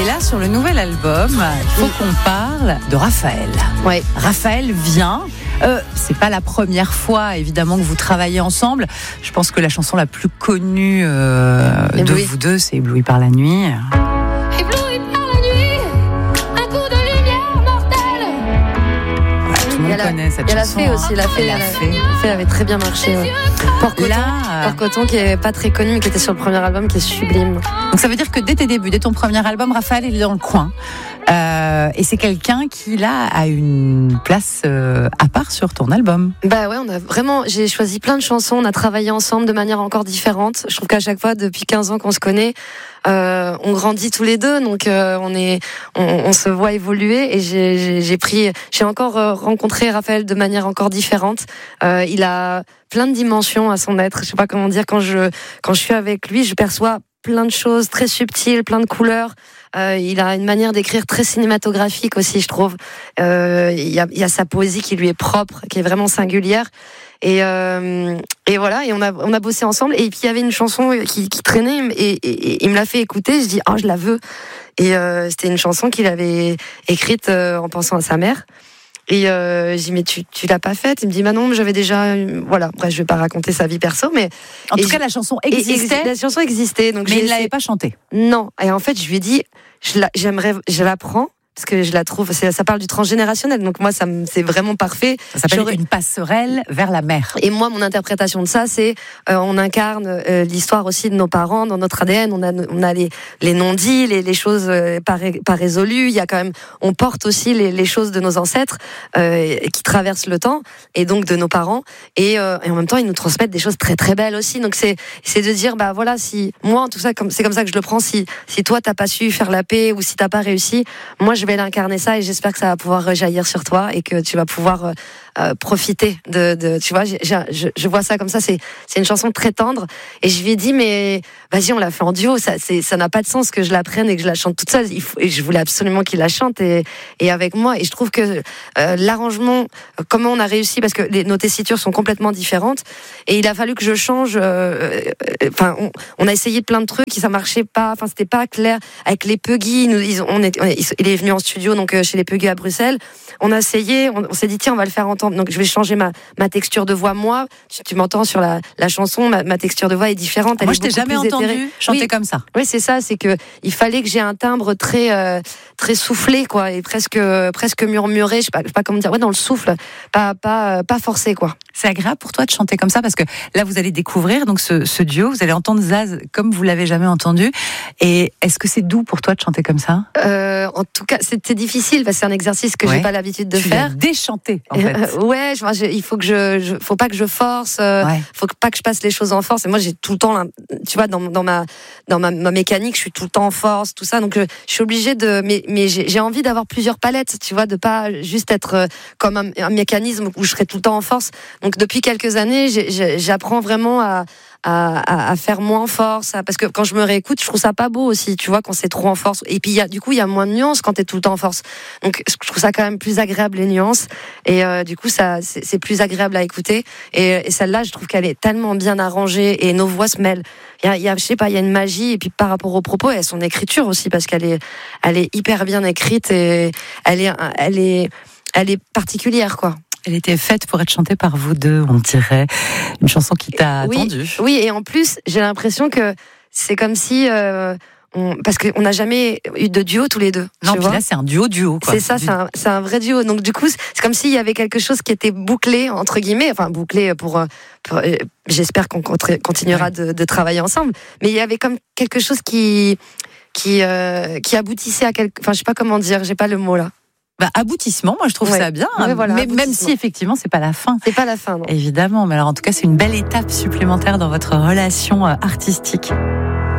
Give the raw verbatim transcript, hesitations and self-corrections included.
Et là, sur le nouvel album, il faut qu'on parle de Raphaël. Ouais. Raphaël vient. Euh, c'est pas la première fois, évidemment, que vous travaillez ensemble. Je pense que la chanson la plus connue euh, de vous deux, c'est Ébloui par la nuit. Ébloui par la nuit, un coup de lumière mortelle. Ouais, tout le monde Elle a- connaît cette Elle a chanson. fait aussi, la fait, Elle a elle a fait. fait, elle avait très bien marché. Ouais. Port Coton, Là, euh, Port Coton, qui est pas très connu, mais qui était sur le premier album, qui est sublime. Donc ça veut dire que dès tes débuts, dès ton premier album, Raphaël il est dans le coin. Euh, et c'est quelqu'un qui là a une place euh, à part sur ton album. Bah ouais, on a vraiment, j'ai choisi plein de chansons, on a travaillé ensemble de manière encore différente. Je trouve qu'à chaque fois, depuis quinze ans qu'on se connaît, euh, on grandit tous les deux, donc euh, on est, on, on se voit évoluer. Et j'ai, j'ai, j'ai pris, j'ai encore euh, rencontré Raphaël de manière encore différente. Euh, il a plein de dimensions à son être. Je sais pas comment dire. Quand je, quand je suis avec lui, je perçois plein de choses très subtiles, plein de couleurs. Euh, il a une manière d'écrire très cinématographique aussi, je trouve. Euh, il y a, il y a sa poésie qui lui est propre, qui est vraiment singulière. Et, euh, et voilà, et on a, on a bossé ensemble. Et puis il y avait une chanson qui, qui traînait et, et, et il me l'a fait écouter. Je dis, oh, je la veux. Et euh, c'était une chanson qu'il avait écrite euh, en pensant à sa mère. Et euh, j'ai dit, mais tu, tu l'as pas faite? Il me dit, bah non, mais j'avais déjà. Voilà, bref, je vais pas raconter sa vie perso, mais. En et tout cas, je- la chanson et- existait, et la chanson existait. Donc mais j'ai il ne essayé- l'avait pas chantée. Non. Et en fait, je lui ai dit, je la, j'aimerais, je la prends. Parce que je la trouve, c'est, ça parle du transgénérationnel, donc moi ça me, c'est vraiment parfait. Ça s'appelle J'aurais- Une passerelle vers la mer. Et moi, mon interprétation de ça, c'est euh, on incarne euh, l'histoire aussi de nos parents dans notre A D N. On a, on a les, les non-dits, les, les choses euh, pas, ré- pas résolues. Il y a quand même, on porte aussi les, les choses de nos ancêtres euh, qui traversent le temps et donc de nos parents. Et, euh, et en même temps, ils nous transmettent des choses très très belles aussi. Donc c'est, c'est de dire bah voilà, si moi en tout ça, comme c'est comme ça que je le prends. Si, si toi t'as pas su faire la paix ou si t'as pas réussi, moi je vais l'incarner ça et j'espère que ça va pouvoir rejaillir sur toi et que tu vas pouvoir euh, euh, profiter de, de tu vois j'ai, j'ai- je, je vois ça comme ça, c'est c'est une chanson très tendre et je lui ai dit mais vas-y on l'a fait en duo, ça c'est ça n'a pas de sens que je la prenne et que je la chante toute seule. Il faut, et je voulais absolument qu'il la chante et et avec moi et je trouve que euh, l'arrangement, euh, comment on a réussi parce que les, nos tessitures sont complètement différentes et il a fallu que je change enfin euh, euh, on, on a essayé plein de trucs et ça marchait pas, enfin c'était pas clair avec les Puggy, nous ils, on est, on est- il est venu en studio donc euh, chez les Puggy à Bruxelles, on a essayé, on, on s'est dit tiens on va le faire entendre, donc je vais changer ma, ma texture de voix. Moi tu, tu m'entends sur la, la chanson, ma, ma texture de voix est différente. Elle Moi, est je t'ai beaucoup jamais plus entendu éthérée. chanter Oui. comme ça. Oui, c'est ça, c'est que il fallait que j'ai un timbre très euh, très soufflé quoi et presque presque murmuré, je sais pas, je sais pas comment dire, ouais dans le souffle, pas pas euh, pas forcé quoi. C'est agréable pour toi de chanter comme ça parce que là, vous allez découvrir donc ce, ce duo, vous allez entendre Zaz comme vous l'avez jamais entendu. Et est-ce que c'est doux pour toi de chanter comme ça? Euh, en tout cas, c'était difficile parce que c'est un exercice que Ouais. j'ai pas l'habitude de Tu l'as faire. déchanté en fait. Euh, ouais, je, moi, je- il faut que je, je, faut pas que je force, euh, Ouais. faut que, pas que je passe les choses en force. Et moi, j'ai tout le temps, là, tu vois, dans, dans ma, dans ma, ma mécanique, je suis tout le temps en force, tout ça. Donc, je, je suis obligée de, mais, mais j'ai, j'ai envie d'avoir plusieurs palettes, tu vois, de pas juste être euh, comme un, un mécanisme où je serai tout le temps en force. Donc, depuis quelques années, j'ai, j'ai, j'apprends vraiment à, à, à, à faire moins en force, à- parce que quand je me réécoute, je trouve ça pas beau aussi, tu vois, quand c'est trop en force. Et puis, il y a, du coup, il y a moins de nuances quand t'es tout le temps en force. Donc, je trouve ça quand même plus agréable les nuances. Et euh, du coup, ça, c'est, c'est plus agréable à écouter. Et, et celle-là, je trouve qu'elle est tellement bien arrangée et nos voix se mêlent. Il y a, il y a, je sais pas, il y a une magie. Et puis par rapport aux propos, et son écriture aussi, parce qu'elle est, elle est hyper bien écrite et elle est, elle est, elle est particulière, quoi. Elle était faite pour être chantée par vous deux, on dirait. Une chanson qui t'a Oui, attendu. oui, et en plus, j'ai l'impression que c'est comme si, euh, on, parce qu'on n'a jamais eu de duo tous les deux. Non, tu puis vois. là, c'est un duo-duo. quoi. C'est ça, c'est un, c'est un vrai duo. Donc du coup, c'est comme s'il y avait quelque chose qui était bouclé entre guillemets, enfin bouclé pour. pour euh, j'espère qu'on contra- continuera Ouais. de, de travailler ensemble. Mais il y avait comme quelque chose qui qui euh, qui aboutissait à quelque. Enfin, je sais pas comment dire. J'ai pas le mot là. Bah, aboutissement, moi je trouve Ouais. ça bien. Ouais, voilà, mais même aboutissement. si effectivement, c'est pas la fin. C'est pas la fin, non. Évidemment, mais alors en tout cas, c'est une belle étape supplémentaire dans votre relation euh, artistique.